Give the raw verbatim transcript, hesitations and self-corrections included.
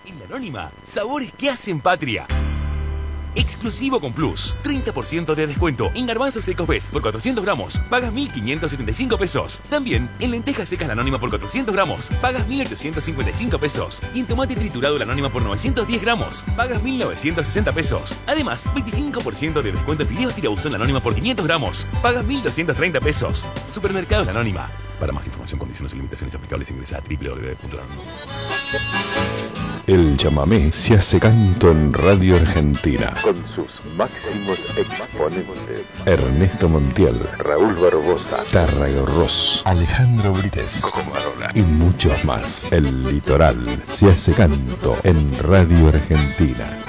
En La Anónima, sabores que hacen patria. Exclusivo con Plus, treinta por ciento de descuento en garbanzos secos Best por cuatrocientos gramos, pagas mil quinientos setenta y cinco pesos. También en lentejas secas La Anónima por cuatrocientos gramos, pagas mil ochocientos cincuenta y cinco pesos. Y en tomate triturado La Anónima por novecientos diez gramos, pagas mil novecientos sesenta pesos. Además, veinticinco por ciento de descuento en fideos tirabuzón La Anónima por quinientos gramos, pagas mil doscientos treinta pesos. Supermercados La Anónima. Para más información, condiciones y limitaciones aplicables, ingresa a doble u doble u doble u punto la anónima punto com. El chamamé se hace canto en Radio Argentina con sus máximos exponentes: Ernesto Montiel, Raúl Barbosa, Tárraga Ross, Alejandro Brites, Coco Marola y muchos más. El litoral se hace canto en Radio Argentina.